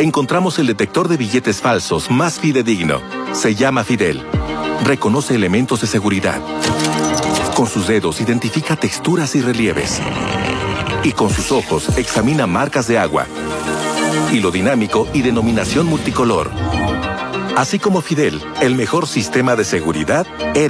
encontramos el detector de billetes falsos más fidedigno. Se llama Fidel. Reconoce elementos de seguridad. Con sus dedos identifica texturas y relieves. Y con sus ojos examina marcas de agua. Hilo dinámico y denominación multicolor. Así como Fidel, el mejor sistema de seguridad